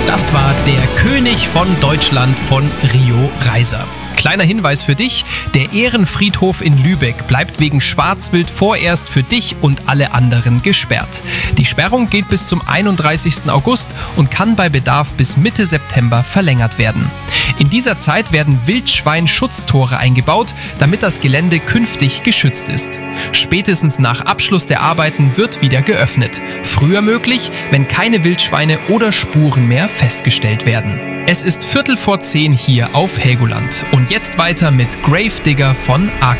Das war der König von Deutschland von Rio Reiser. Kleiner Hinweis für dich, der Ehrenfriedhof in Lübeck bleibt wegen Schwarzwild vorerst für dich und alle anderen gesperrt. Die Sperrung geht bis zum 31. August und kann bei Bedarf bis Mitte September verlängert werden. In dieser Zeit werden Wildschwein-Schutztore eingebaut, damit das Gelände künftig geschützt ist. Spätestens nach Abschluss der Arbeiten wird wieder geöffnet. Früher möglich, wenn keine Wildschweine oder Spuren mehr festgestellt werden. Es ist 9:15 hier auf Helgoland. Und jetzt weiter mit Gravedigger von Archive.